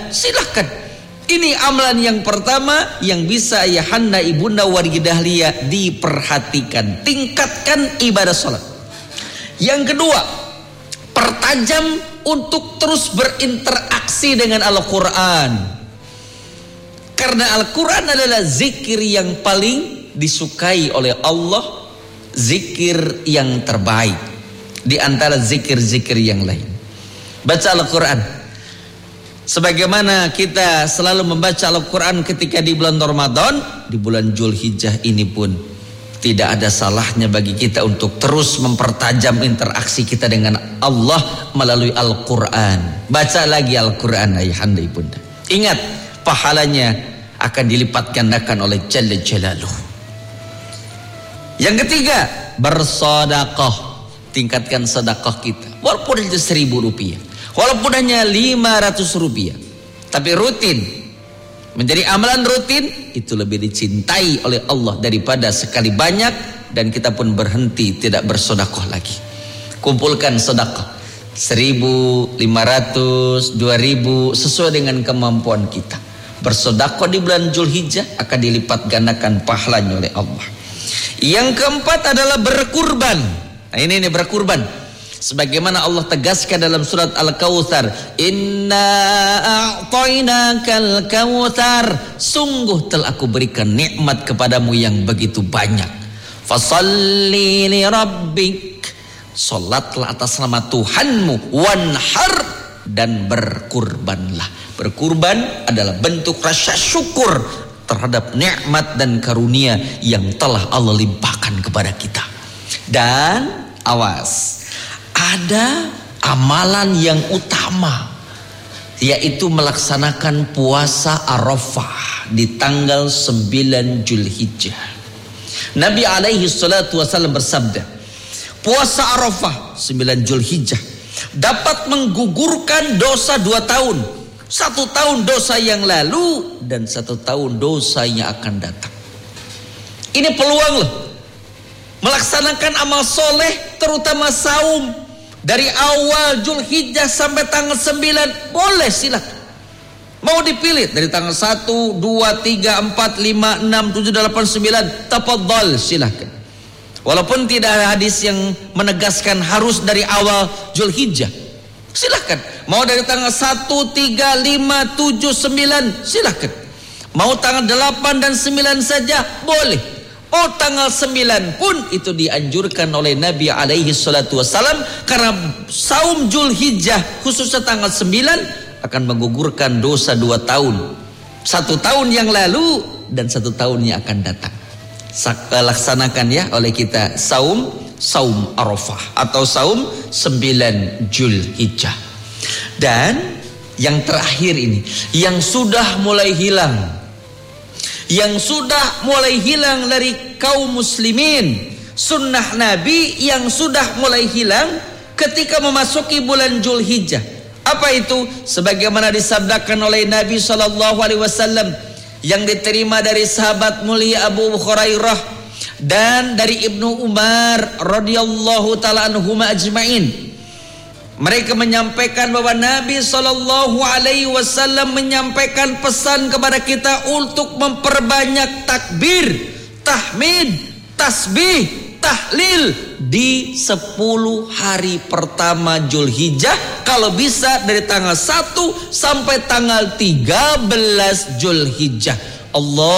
silahkan. Ini amalan yang pertama yang bisa ayahanda, ibunda, wargi dahlia diperhatikan. Tingkatkan ibadah sholat. Yang kedua, pertajam untuk terus berinteraksi dengan Al-Quran. Karena Al-Quran adalah zikir yang paling disukai oleh Allah, zikir yang terbaik di antara zikir-zikir yang lain. Baca Al-Quran. Sebagaimana kita selalu membaca Al-Quran ketika di bulan Ramadan, di bulan Dzulhijjah ini pun tidak ada salahnya bagi kita untuk terus mempertajam interaksi kita dengan Allah melalui Al-Quran. Baca lagi Al-Quran ayahanda ibunda. Ingat, pahalanya akan dilipat gandakan oleh Jalla Jalaluh. Yang ketiga, bersedekah. Tingkatkan sedekah kita. Walaupun itu 1.000 rupiah, walaupun hanya 500 rupiah, tapi rutin. Menjadi amalan rutin itu lebih dicintai oleh Allah daripada sekali banyak dan kita pun berhenti tidak bersedekah lagi. Kumpulkan sedekah 1.000, 500, 2.000 sesuai dengan kemampuan kita. Bersedekah di bulan Dzulhijjah akan dilipat gandakan pahalanya oleh Allah. Yang keempat adalah berkurban. Nah ini berkurban. Sebagaimana Allah tegaskan dalam surat Al-Kautsar, Inna a'tainakal kautsar, sungguh telah aku berikan nikmat kepadamu yang begitu banyak. Fasalli li rabbik, salatlah atas nama Tuhanmu, wanhar, dan berkurbanlah. Berkurban adalah bentuk rasa syukur terhadap nikmat dan karunia yang telah Allah limpahkan kepada kita. Dan awas, ada amalan yang utama, yaitu melaksanakan puasa Arafah di tanggal 9 Dzulhijjah. Nabi alaihi salatu wasallam bersabda, puasa Arafah 9 Dzulhijjah dapat menggugurkan dosa 2 tahun. 1 tahun dosa yang lalu dan 1 tahun dosa yang akan datang. Ini peluang loh. Melaksanakan amal soleh, terutama saum dari awal Dzulhijjah sampai tanggal 9, boleh silakan. Mau dipilih dari tanggal 1, 2, 3, 4, 5, 6, 7, 8, 9, tafadhal silakan. Walaupun tidak ada hadis yang menegaskan harus dari awal Dzulhijjah, silakan. Mau dari tanggal 1, 3, 5, 7, 9, silakan. Mau tanggal 8 dan 9 saja boleh. Oh, tanggal 9 pun itu dianjurkan oleh Nabi alaihi salatu wassalam, karena saum Dzulhijjah khususnya tanggal 9 akan menggugurkan dosa 2 tahun. 1 tahun yang lalu dan 1 tahun yang akan datang. Laksanakan ya oleh kita saum Arafah atau saum 9 Dzulhijjah. Dan yang terakhir ini, yang sudah mulai hilang, yang sudah mulai hilang dari kaum muslimin, sunnah Nabi yang sudah mulai hilang ketika memasuki bulan Dzulhijjah. Apa itu? Sebagaimana disabdakan oleh Nabi SAW yang diterima dari sahabat mulia Abu Hurairah dan dari Ibnu Umar radhiyallahu taala anhuma ajmain. Mereka menyampaikan bahwa Nabi SAW menyampaikan pesan kepada kita untuk memperbanyak takbir, tahmid, tasbih, tahlil di 10 hari pertama Dzulhijjah. Kalau bisa dari tanggal 1 sampai tanggal 13 Dzulhijjah. Allah